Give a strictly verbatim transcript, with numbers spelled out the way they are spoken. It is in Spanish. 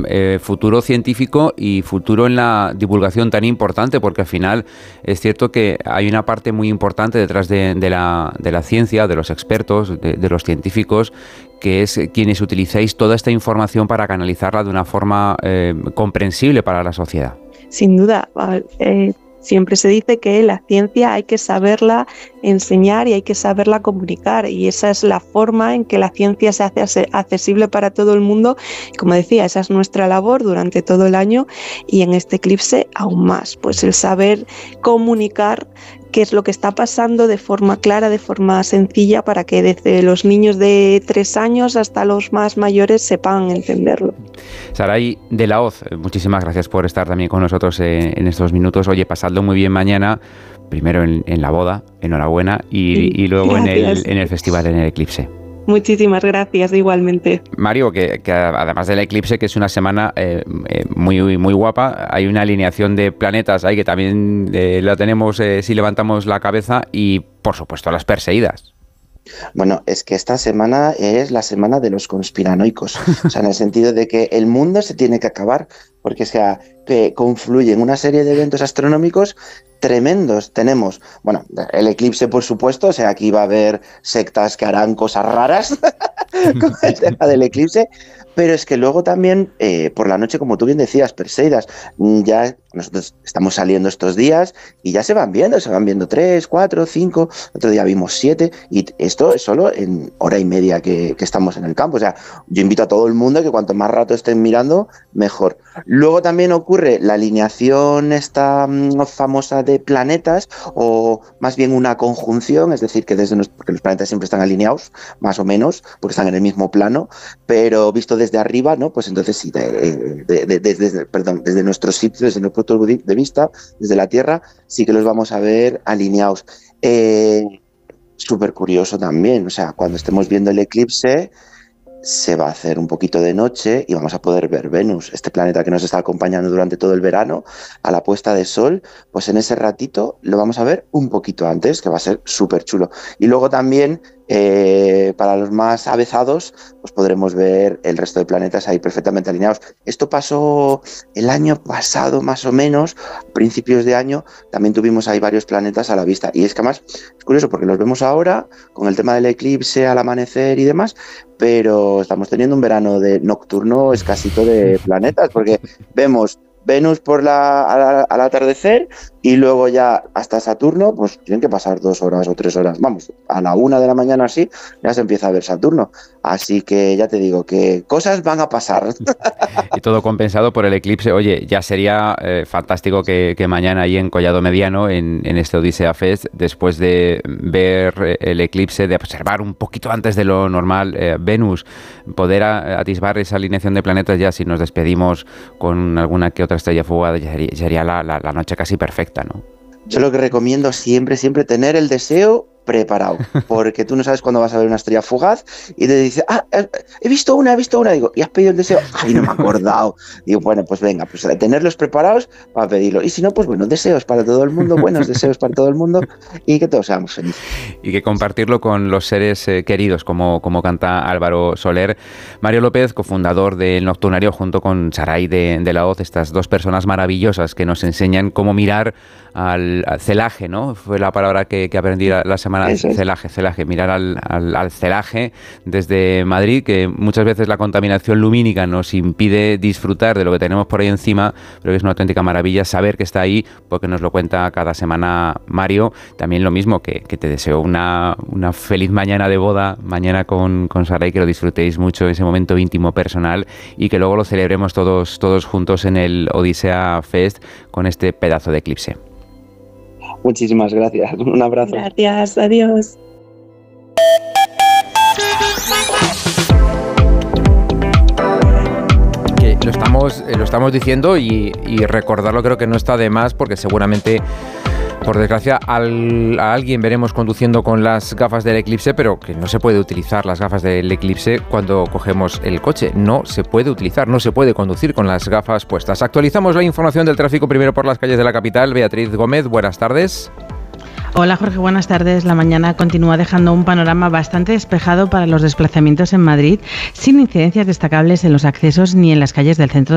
eh, futuro científico y futuro en la divulgación tan importante, porque al final es cierto que hay una parte muy importante detrás de, de, la, de la ciencia, de los expertos, de, de los científicos, que es quienes utilizáis toda esta información para canalizarla de una forma eh, comprensible para la sociedad. Sin duda, eh, siempre se dice que la ciencia hay que saberla enseñar y hay que saberla comunicar, y esa es la forma en que la ciencia se hace accesible para todo el mundo. Como decía, esa es nuestra labor durante todo el año, y en este eclipse aún más, pues el saber comunicar qué es lo que está pasando de forma clara, de forma sencilla, para que desde los niños de tres años hasta los más mayores sepan entenderlo. Saray de la Hoz, muchísimas gracias por estar también con nosotros en, en estos minutos. Oye, pasadlo muy bien mañana, primero en, en la boda, enhorabuena, y, sí, y luego en el, en el festival, en el eclipse. Muchísimas gracias, igualmente. Mario, que, que además del eclipse, que es una semana eh, eh, muy, muy guapa, hay una alineación de planetas ahí que también eh, la tenemos eh, si levantamos la cabeza, y por supuesto las Perseidas. Bueno, es que esta semana es la semana de los conspiranoicos, o sea, en el sentido de que el mundo se tiene que acabar, porque o sea, que confluyen una serie de eventos astronómicos tremendos. Tenemos, bueno, el eclipse, por supuesto, o sea, aquí va a haber sectas que harán cosas raras con el tema del eclipse, pero es que luego también, eh, por la noche, como tú bien decías, Perseidas, ya nosotros estamos saliendo estos días y ya se van viendo, se van viendo tres, cuatro, cinco, otro día vimos siete, y esto es solo en hora y media que, que estamos en el campo. O sea, yo invito a todo el mundo que cuanto más rato estén mirando, mejor. Luego también ocurre la alineación esta mm, famosa de planetas, o más bien una conjunción, es decir, que desde nos, porque los planetas siempre están alineados, más o menos, porque están en el mismo plano, pero visto desde arriba, ¿no? Pues entonces sí, de, de, de, de, de, perdón, desde nuestro sitio, desde nuestro punto de vista, desde la Tierra, sí que los vamos a ver alineados. Eh, súper curioso también, o sea, cuando estemos viendo el eclipse, se va a hacer un poquito de noche y vamos a poder ver Venus, este planeta que nos está acompañando durante todo el verano, a la puesta de sol. Pues en ese ratito lo vamos a ver un poquito antes, que va a ser súper chulo. Y luego también, eh, para los más avezados, pues podremos ver el resto de planetas ahí perfectamente alineados. Esto pasó el año pasado, más o menos, a principios de año, también tuvimos ahí varios planetas a la vista. Y es que además es curioso porque los vemos ahora con el tema del eclipse al amanecer y demás, pero estamos teniendo un verano de nocturno escasito de planetas, porque vemos Venus por la, al, al atardecer, y luego ya hasta Saturno, pues tienen que pasar dos horas o tres horas. Vamos, a la una de la mañana así, ya se empieza a ver Saturno. Así que ya te digo que cosas van a pasar. Y todo compensado por el eclipse. Oye, ya sería eh, fantástico que, que mañana ahí en Collado Mediano, en, en este Odisea Fest, después de ver el eclipse, de observar un poquito antes de lo normal eh, Venus, poder a, atisbar esa alineación de planetas, ya si nos despedimos con alguna que otra estrella fugaz, ya sería, sería la, la, la noche casi perfecta, ¿no? Yo lo que recomiendo siempre, siempre tener el deseo preparado, porque tú no sabes cuándo vas a ver una estrella fugaz y te dice, ah, he visto una, he visto una, digo, ¿y has pedido el deseo? Ay, no me he acordado. Digo, bueno, pues venga, pues tenerlos preparados para pedirlo, y si no, pues bueno, deseos para todo el mundo, buenos deseos para todo el mundo, y que todos seamos felices. Y que compartirlo con los seres eh, queridos, como, como canta Álvaro Soler. Mario López, cofundador del Nocturnario, junto con Saray de, de la Hoz, estas dos personas maravillosas que nos enseñan cómo mirar al, al celaje, ¿no? Fue la palabra que, que aprendí la, la semana. Eso es. Celaje, celaje, mirar al, al, al celaje desde Madrid, que muchas veces la contaminación lumínica nos impide disfrutar de lo que tenemos por ahí encima, pero que es una auténtica maravilla saber que está ahí, porque nos lo cuenta cada semana Mario. También lo mismo, que, que te deseo una, una feliz mañana de boda, mañana con, con Saray, que lo disfrutéis mucho, ese momento íntimo, personal, y que luego lo celebremos todos, todos juntos en el Odisea Fest con este pedazo de eclipse. Muchísimas gracias. Un abrazo. Gracias, adiós. Que lo estamos, lo estamos diciendo y, y recordarlo creo que no está de más, porque seguramente, por desgracia, al, a alguien veremos conduciendo con las gafas del eclipse, pero que no se puede utilizar las gafas del eclipse cuando cogemos el coche. No se puede utilizar, no se puede conducir con las gafas puestas. Actualizamos la información del tráfico primero por las calles de la capital. Beatriz Gómez, buenas tardes. Hola Jorge, buenas tardes. La mañana continúa dejando un panorama bastante despejado para los desplazamientos en Madrid, sin incidencias destacables en los accesos ni en las calles del centro